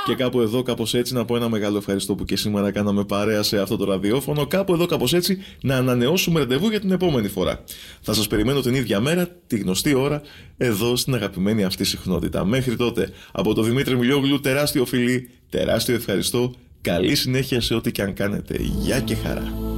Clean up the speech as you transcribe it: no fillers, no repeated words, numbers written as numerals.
Και κάπου εδώ, κάπως έτσι, να πω ένα μεγάλο ευχαριστώ που και σήμερα κάναμε παρέα σε αυτό το ραδιόφωνο. Κάπου εδώ, κάπως έτσι, να ανανεώσουμε ραντεβού για την επόμενη φορά. Θα σας περιμένω την ίδια μέρα, τη γνωστή ώρα, εδώ στην αγαπημένη αυτή συχνότητα. Μέχρι τότε, από το Δημήτρη Μιλιόγλου, τεράστιο φιλί, τεράστιο ευχαριστώ. Καλή συνέχεια σε ό,τι και αν κάνετε. Γεια και χαρά.